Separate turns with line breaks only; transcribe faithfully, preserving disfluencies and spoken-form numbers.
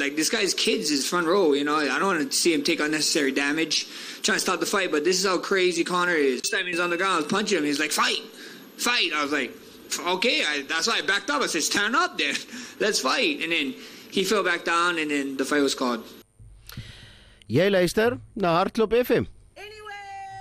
Like, this guy's kids is front row, you know. I don't want to see him take unnecessary damage, trying to stop the fight, but this is how crazy Conor is. This time he's on the ground, I was punching him, he's like, fight, fight. I was like, okay, I, that's why I backed up. I said, stand up then, let's fight. And then he fell back down and then the fight was called.
Jy luister na Hardloop F M.